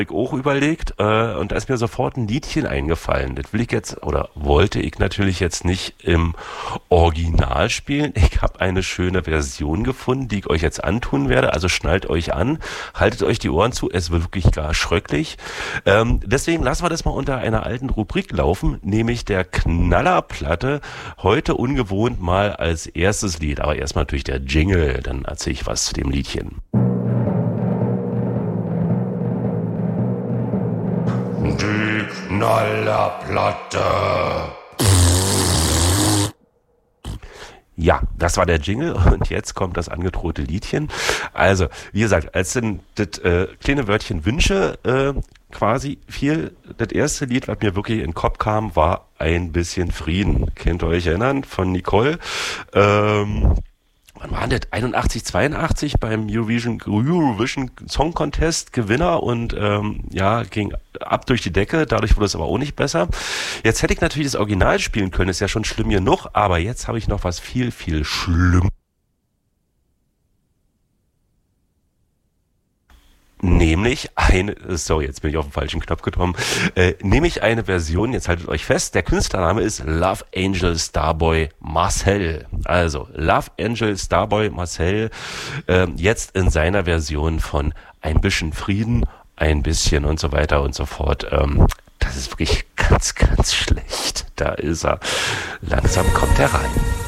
ich auch überlegt und da ist mir sofort ein Liedchen eingefallen. Das will ich jetzt oder wollte ich natürlich jetzt nicht im Original spielen. Ich habe eine schöne Version gefunden, die ich euch jetzt antun werde. Also schnallt euch an, haltet euch die Ohren zu. Es wird wirklich gar schröcklich. Deswegen lassen wir das mal unter einer alten Rubrik laufen, nämlich der Knallerplatte. Heute ungewohnt mal als erstes Lied. Aber erstmal natürlich der Jingle. Dann erzähle ich was zu dem Liedchen. Die Knallerplatte. Ja, das war der Jingle und jetzt kommt das angedrohte Liedchen. Also, wie gesagt, als dann das kleine Wörtchen Wünsche quasi fiel, das erste Lied, was mir wirklich in den Kopf kam, war Ein bisschen Frieden. Könnt ihr euch erinnern? Von Nicole. Wann war das? 81, 82 beim Eurovision Song Contest Gewinner und ging ab durch die Decke, dadurch wurde es aber auch nicht besser. Jetzt hätte ich natürlich das Original spielen können, ist ja schon schlimm genug, aber jetzt habe ich noch was viel, viel schlimmer. Nämlich jetzt bin ich auf den falschen Knopf gekommen, nämlich eine Version, jetzt haltet euch fest, der Künstlername ist Love Angel Starboy Marcel. Also, Love Angel Starboy Marcel, jetzt in seiner Version von Ein bisschen Frieden, ein bisschen und so weiter und so fort. Das ist wirklich ganz, ganz schlecht. Da ist er. Langsam kommt er rein.